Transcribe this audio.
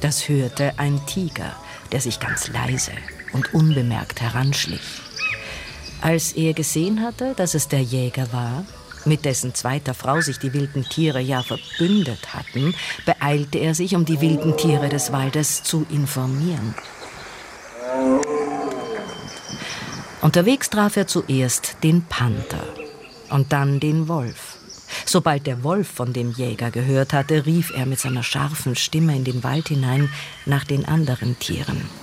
Das hörte ein Tiger, der sich ganz leise und unbemerkt heranschlich. Als er gesehen hatte, dass es der Jäger war, mit dessen zweiter Frau sich die wilden Tiere ja verbündet hatten, beeilte er sich, um die wilden Tiere des Waldes zu informieren. Unterwegs traf er zuerst den Panther und dann den Wolf. Sobald der Wolf von dem Jäger gehört hatte, rief er mit seiner scharfen Stimme in den Wald hinein nach den anderen Tieren.